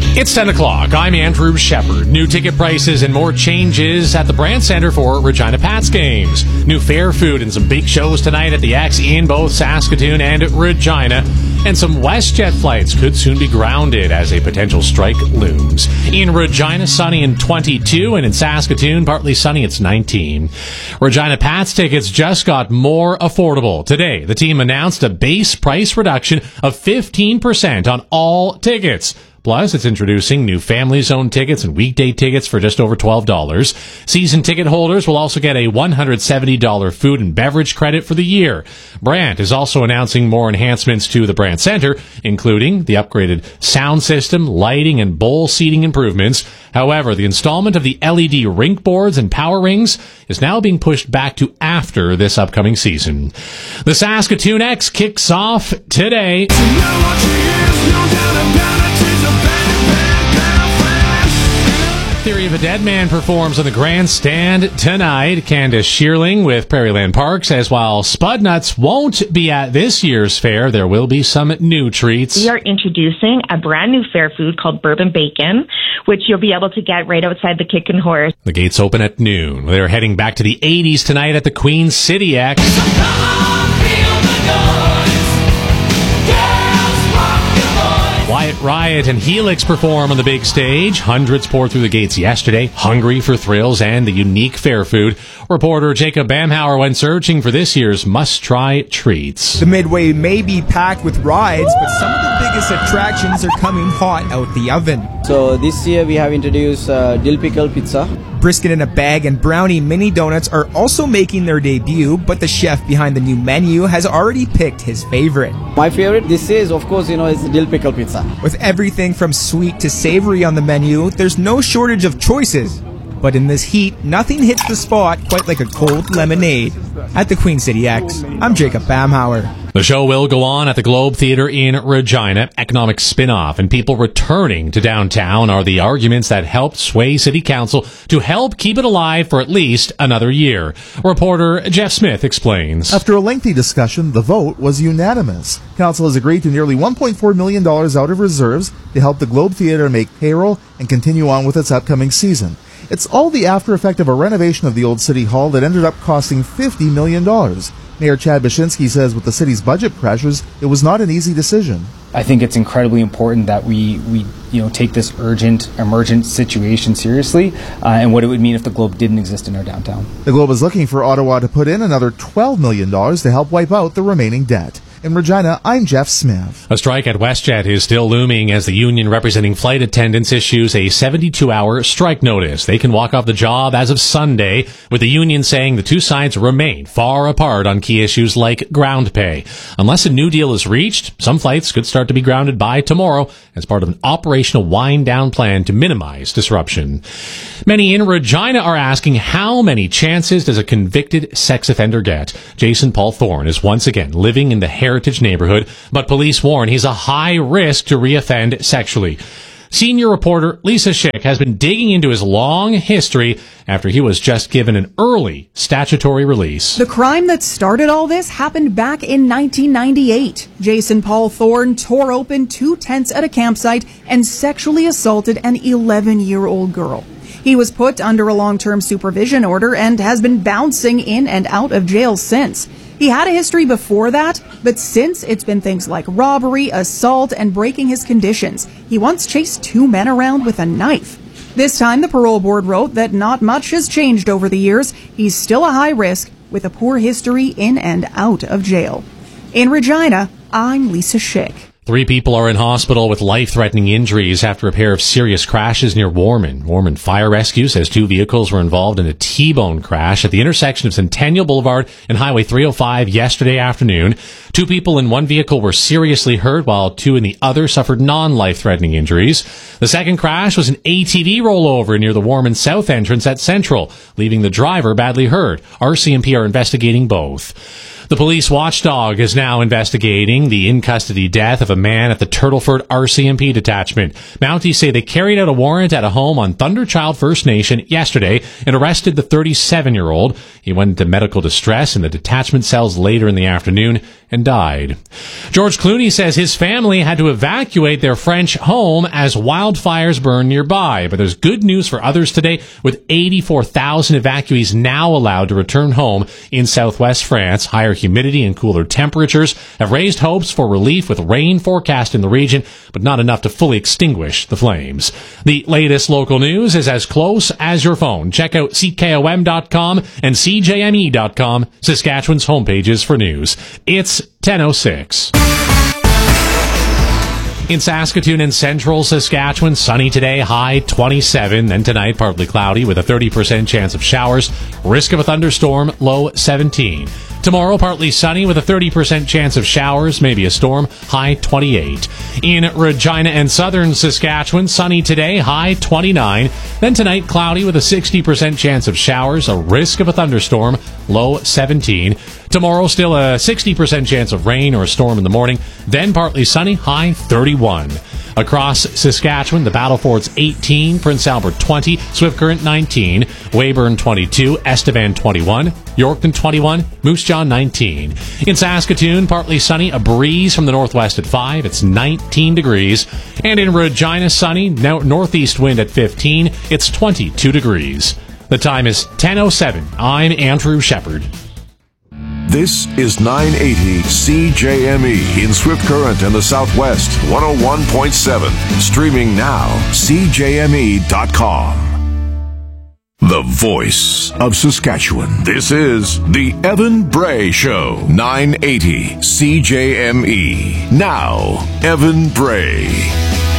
It's 10 o'clock. I'm Andrew Shepard. New ticket prices and more changes at the Brandt Centre for Regina Pats games. New fair food and some big shows tonight at the X in both Saskatoon and Regina. And some WestJet flights could soon be grounded as a potential strike looms. In Regina, sunny and 22, and in Saskatoon, partly sunny, it's 19. Regina Pats tickets just got more affordable. Today, the team announced a base price reduction of 15% on all tickets. Plus, it's introducing new family zone tickets and weekday tickets for just over $12. Season ticket holders will also get a $170 food and beverage credit for the year. Brandt is also announcing more enhancements to the Brandt Centre, including the upgraded sound system, lighting, and bowl seating improvements. However, the installment of the LED rink boards and power rings is now being pushed back to after this upcoming season. The Saskatoon X kicks off today. Theory of a Dead Man performs on the grandstand tonight. Candace Shearling with Prairieland Park says while Spud Nuts won't be at this year's fair, there will be some new treats. We are introducing a brand new fair food called bourbon bacon, which you'll be able to get right outside the Kick and Horse. The gates open at noon. They're heading back to the 80s tonight at the Queen City X. Quiet Riot and Helix perform on the big stage. Hundreds poured through the gates yesterday, hungry for thrills and the unique fair food. Reporter Jacob Bamhauer went searching for this year's must-try treats. The Midway may be packed with rides, but some of the biggest attractions are coming hot out the oven. So this year we have introduced dill pickle pizza. Brisket in a bag and brownie mini donuts are also making their debut, but the chef behind the new menu has already picked his favorite. My favorite, this is, of course, is the dill pickle pizza. With everything from sweet to savory on the menu, there's no shortage of choices. But in this heat, nothing hits the spot quite like a cold lemonade. At the Queen City X, I'm Jacob Bamhauer. The show will go on at the Globe Theatre in Regina. Economic spin-off and people returning to downtown are the arguments that helped sway City Council to help keep it alive for at least another year. Reporter Jeff Smith explains. After a lengthy discussion, the vote was unanimous. Council has agreed to nearly $1.4 million out of reserves to help the Globe Theatre make payroll and continue on with its upcoming season. It's all the after effect of a renovation of the old City Hall that ended up costing $50 million. Mayor Chad Baczynski says with the city's budget pressures, it was not an easy decision. I think it's incredibly important that we take this urgent, emergent situation seriously and what it would mean if the Globe didn't exist in our downtown. The Globe is looking for Ottawa to put in another $12 million to help wipe out the remaining debt. In Regina, I'm Jeff Smith. A strike at WestJet is still looming as the union representing flight attendants issues a 72-hour strike notice. They can walk off the job as of Sunday, with the union saying the two sides remain far apart on key issues like ground pay. Unless a new deal is reached, some flights could start to be grounded by tomorrow as part of an operational wind-down plan to minimize disruption. Many in Regina are asking how many chances does a convicted sex offender get? Jason Paul Thorne is once again living in the Heritage neighborhood, but police warn he's a high risk to reoffend sexually. Senior reporter Lisa Schick has been digging into his long history after he was just given an early statutory release. The crime that started all this happened back in 1998. Jason Paul Thorne tore open 2 tents at a campsite and sexually assaulted an 11-year-old girl. He was put under a long-term supervision order and has been bouncing in and out of jail since. He had a history before that, but since it's been things like robbery, assault, and breaking his conditions. He once chased 2 men around with a knife. This time, the parole board wrote that not much has changed over the years. He's still a high risk with a poor history in and out of jail. In Regina, I'm Lisa Schick. 3 people are in hospital with life-threatening injuries after a pair of serious crashes near Warman. Warman Fire Rescue says 2 vehicles were involved in a T-bone crash at the intersection of Centennial Boulevard and Highway 305 yesterday afternoon. 2 people in one vehicle were seriously hurt, while 2 in the other suffered non-life-threatening injuries. The second crash was an ATV rollover near the Warman South entrance at Central, leaving the driver badly hurt. RCMP are investigating both. The police watchdog is now investigating the in-custody death of a man at the Turtleford RCMP detachment. Mounties say they carried out a warrant at a home on Thunderchild First Nation yesterday and arrested the 37-year-old. He went into medical distress in the detachment cells later in the afternoon and died. George Clooney says his family had to evacuate their French home as wildfires burn nearby. But there's good news for others today, with 84,000 evacuees now allowed to return home in southwest France. Higher humidity and cooler temperatures have raised hopes for relief, with rain forecast in the region, but not enough to fully extinguish the flames. The latest local news is as close as your phone. Check out CKOM.com and CJME.com, Saskatchewan's homepages for news. It's 10:06. In Saskatoon and central Saskatchewan, sunny today, high 27. Then tonight, partly cloudy with a 30% chance of showers. Risk of a thunderstorm, low 17. Tomorrow, partly sunny with a 30% chance of showers, maybe a storm, high 28. In Regina and southern Saskatchewan, sunny today, high 29. Then tonight, cloudy with a 60% chance of showers, a risk of a thunderstorm, low 17. Tomorrow, still a 60% chance of rain or a storm in the morning. Then partly sunny, high 31. Across Saskatchewan, the Battlefords 18, Prince Albert 20, Swift Current 19, Weyburn 22, Estevan 21, Yorkton 21, Moose Jaw 19. In Saskatoon, partly sunny, a breeze from the northwest at 5. It's 19 degrees. And in Regina, sunny, northeast wind at 15. It's 22 degrees. The time is 10:07. I'm Andrew Shepard. This is 980 CJME in Swift Current and the Southwest, 101.7. Streaming now, CJME.com. The voice of Saskatchewan. This is The Evan Bray Show, 980 CJME. Now, Evan Bray.